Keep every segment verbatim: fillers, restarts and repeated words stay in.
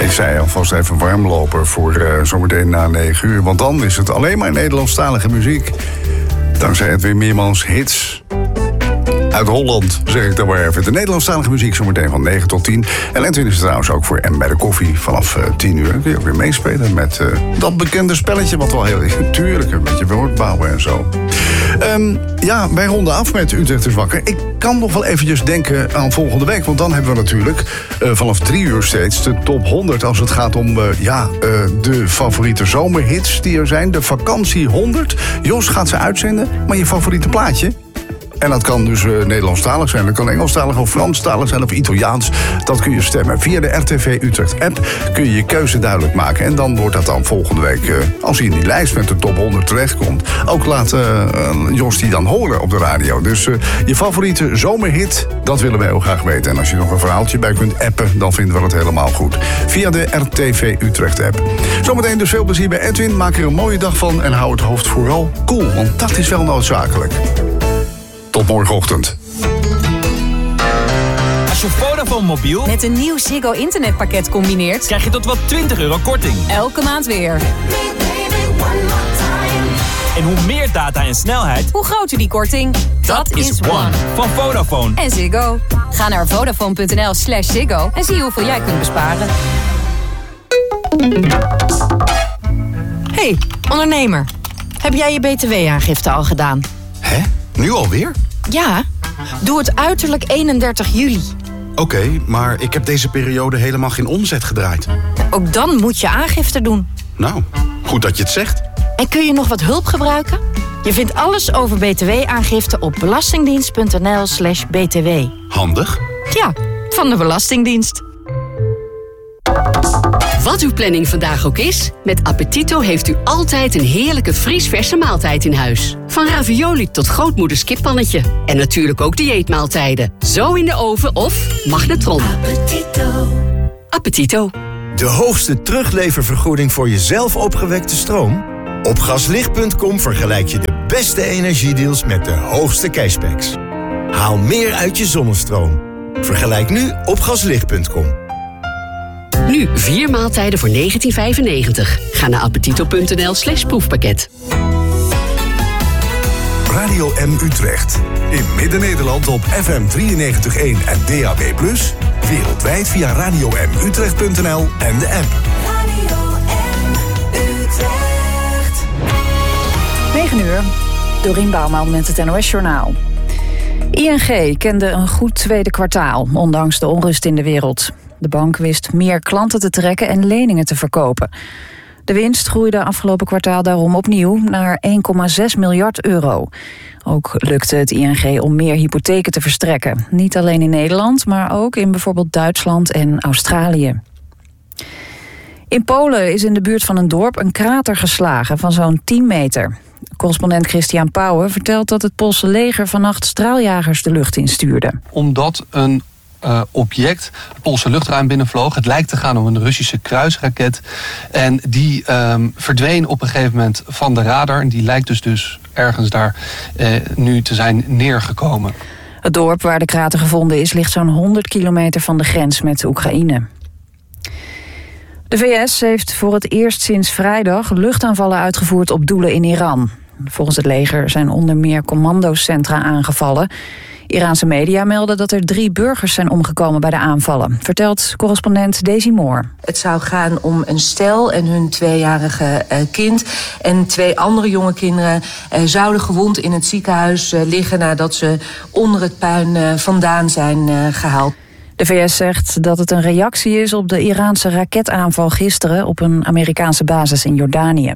Ik zei alvast even warm lopen voor uh, zometeen na negen uur. Want dan is het alleen maar Nederlandstalige muziek. Dankzij Edwin Meermans hits uit Holland, zeg ik dan maar even. De Nederlandstalige muziek zometeen van negen tot tien. En Edwin is er trouwens ook voor En bij de koffie vanaf uh, tien uur. Dan kun je ook weer meespelen met uh, dat bekende spelletje... wat wel heel natuurlijk een beetje woordbouwen en zo. Um, ja, wij ronden af met Utrecht is wakker. Ik kan nog wel eventjes denken aan volgende week. Want dan hebben we natuurlijk uh, vanaf drie uur steeds de top honderd... als het gaat om uh, ja, uh, de favoriete zomerhits die er zijn. De vakantie honderd. Jos gaat ze uitzenden, maar je favoriete plaatje... En dat kan dus uh, Nederlandstalig zijn, dat kan Engelstalig of Franstalig zijn of Italiaans. Dat kun je stemmen. Via de R T V Utrecht-app kun je je keuze duidelijk maken. En dan wordt dat dan volgende week, uh, als hij in die lijst met de top honderd terechtkomt... ook laten uh, Jos die dan horen op de radio. Dus uh, je favoriete zomerhit, dat willen wij heel graag weten. En als je nog een verhaaltje bij kunt appen, dan vinden we dat helemaal goed. Via de R T V Utrecht-app. Zometeen dus veel plezier bij Edwin. Maak er een mooie dag van en hou het hoofd vooral koel. Want dat is wel noodzakelijk. Tot morgenochtend. Als je Vodafone mobiel met een nieuw Ziggo internetpakket combineert, krijg je tot wel twintig euro korting. Elke maand weer. En hoe meer data en snelheid, hoe groter die korting. Dat, Dat is One. Van Vodafone. En Ziggo. Ga naar vodafone.nl slash Ziggo en zie hoeveel jij kunt besparen. Hey, ondernemer. Heb jij je B T W-aangifte al gedaan? Hè? Nu alweer? Ja, doe het uiterlijk eenendertig juli. Oké, okay, maar ik heb deze periode helemaal geen omzet gedraaid. Ook dan moet je aangifte doen. Nou, goed dat je het zegt. En kun je nog wat hulp gebruiken? Je vindt alles over B T W-aangifte op belastingdienst.nl slash btw. Handig. Ja, van de Belastingdienst. Wat uw planning vandaag ook is, met Appetito heeft u altijd een heerlijke vriesverse maaltijd in huis. Van ravioli tot grootmoeders kippannetje. En natuurlijk ook dieetmaaltijden. Zo in de oven of magnetron. Appetito. Appetito. De hoogste terugleververgoeding voor je zelf opgewekte stroom? Op gaslicht punt com vergelijk je de beste energiedeals met de hoogste cashbacks. Haal meer uit je zonnestroom. Vergelijk nu op gaslicht punt com. Nu vier maaltijden voor negentien vijfennegentig. Ga naar appetito.nl slash proefpakket. Radio M Utrecht. In Midden-Nederland op F M drieënnegentig komma één en D A B plus. Wereldwijd via radio m utrecht punt n l en de app. Radio M Utrecht. negen uur. Dorien Bouwman met het N O S-journaal. I N G kende een goed tweede kwartaal, ondanks de onrust in de wereld. De bank wist meer klanten te trekken en leningen te verkopen. De winst groeide afgelopen kwartaal daarom opnieuw naar één komma zes miljard euro. Ook lukte het I N G om meer hypotheken te verstrekken. Niet alleen in Nederland, maar ook in bijvoorbeeld Duitsland en Australië. In Polen is in de buurt van een dorp een krater geslagen van zo'n tien meter. Correspondent Christian Pauwen vertelt dat het Poolse leger vannacht straaljagers de lucht instuurde. Omdat een Uh, object het Poolse luchtruim binnenvloog. Het lijkt te gaan om een Russische kruisraket. En die um, verdween op een gegeven moment van de radar. En die lijkt dus, dus ergens daar uh, nu te zijn neergekomen. Het dorp waar de krater gevonden is ligt zo'n honderd kilometer van de grens met Oekraïne. De V S heeft voor het eerst sinds vrijdag luchtaanvallen uitgevoerd op doelen in Iran. Volgens het leger zijn onder meer commandocentra aangevallen. Iraanse media melden dat er drie burgers zijn omgekomen bij de aanvallen, vertelt correspondent Daisy Moore. Het zou gaan om een stel en hun tweejarige uh, kind. En twee andere jonge kinderen uh, zouden gewond in het ziekenhuis uh, liggen nadat ze onder het puin uh, vandaan zijn uh, gehaald. De V S zegt dat het een reactie is op de Iraanse raketaanval gisteren op een Amerikaanse basis in Jordanië.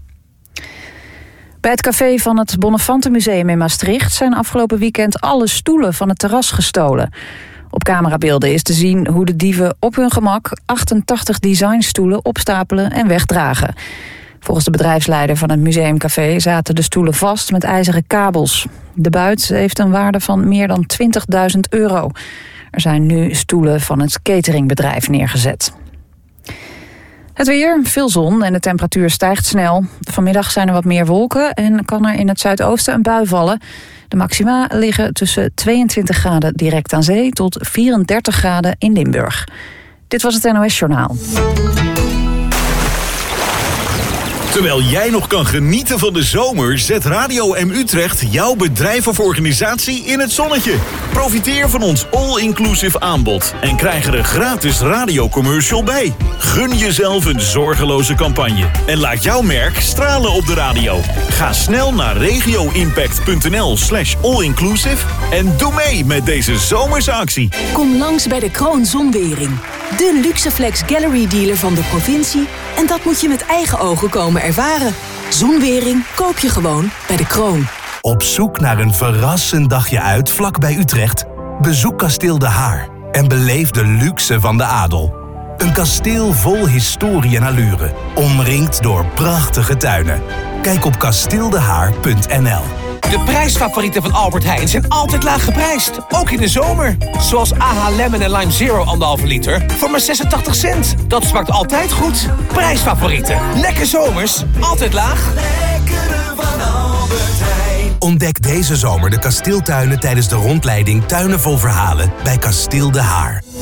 Bij het café van het Bonnefantenmuseum in Maastricht zijn afgelopen weekend alle stoelen van het terras gestolen. Op camerabeelden is te zien hoe de dieven op hun gemak achtentachtig designstoelen opstapelen en wegdragen. Volgens de bedrijfsleider van het museumcafé zaten de stoelen vast met ijzeren kabels. De buit heeft een waarde van meer dan twintigduizend euro. Er zijn nu stoelen van het cateringbedrijf neergezet. Het weer, veel zon en de temperatuur stijgt snel. Vanmiddag zijn er wat meer wolken en kan er in het zuidoosten een bui vallen. De maxima liggen tussen tweeëntwintig graden direct aan zee tot vierendertig graden in Limburg. Dit was het N O S Journaal. Terwijl jij nog kan genieten van de zomer, zet Radio M Utrecht jouw bedrijf of organisatie in het zonnetje. Profiteer van ons all-inclusive aanbod en krijg er een gratis radiocommercial bij. Gun jezelf een zorgeloze campagne en laat jouw merk stralen op de radio. Ga snel naar regioimpact.nl slash allinclusive en doe mee met deze zomerse actie. Kom langs bij de Kroon Zonwering. De Luxeflex Gallery dealer van de provincie. En dat moet je met eigen ogen komen ervaren. Zonwering koop je gewoon bij de Kroon. Op zoek naar een verrassend dagje uit vlak bij Utrecht? Bezoek Kasteel De Haar en beleef de luxe van de adel. Een kasteel vol historie en allure, omringd door prachtige tuinen. Kijk op kasteeldehaar punt n l. De prijsfavorieten van Albert Heijn zijn altijd laag geprijsd. Ook in de zomer. Zoals A H Lemon en Lime Zero anderhalve liter voor maar zesentachtig cent. Dat smaakt altijd goed. Prijsfavorieten. Lekker zomers. Altijd laag. Lekkere van Albert Heijn. Ontdek deze zomer de kasteeltuinen tijdens de rondleiding Tuinen vol Verhalen bij Kasteel De Haar.